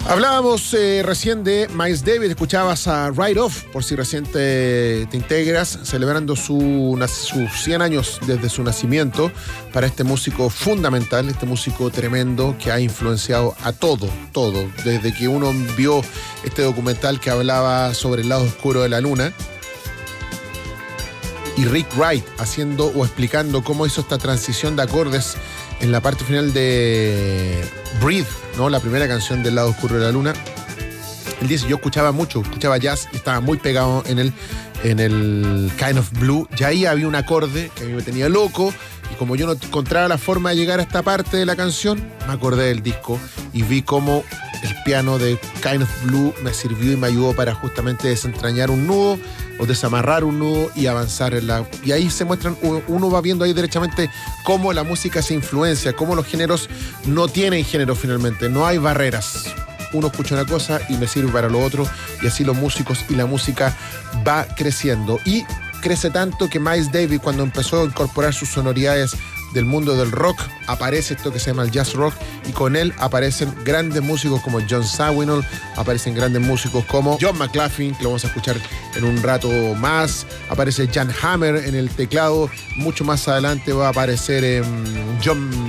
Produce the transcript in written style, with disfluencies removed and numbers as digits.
Hablábamos recién de Miles Davis, escuchabas a Ride Off, por si recién te integras, celebrando sus 100 años desde su nacimiento, para este músico fundamental, este músico tremendo que ha influenciado a todo, desde que uno vio este documental que hablaba sobre el lado oscuro de la luna, y Rick Wright haciendo o explicando cómo hizo esta transición de acordes en la parte final de Breathe, ¿no? La primera canción del lado oscuro de la luna. Él dice, yo escuchaba jazz y estaba muy pegado en el Kind of Blue, y ahí había un acorde que a mí me tenía loco, y como yo no encontraba la forma de llegar a esta parte de la canción, me acordé del disco y vi cómo el piano de Kind of Blue me sirvió y me ayudó para justamente desentrañar un nudo o desamarrar un nudo y avanzar y ahí se muestran, uno va viendo ahí derechamente cómo la música se influencia, cómo los géneros no tienen género finalmente, no hay barreras. Uno escucha una cosa y me sirve para lo otro, y así los músicos y la música va creciendo. Y crece tanto que Miles Davis, cuando empezó a incorporar sus sonoridades del mundo del rock, aparece esto que se llama el jazz rock, y con él aparecen grandes músicos como John Sawinul, aparecen grandes músicos como John McLaughlin, que lo vamos a escuchar en un rato más, aparece Jan Hammer en el teclado, mucho más adelante va a aparecer John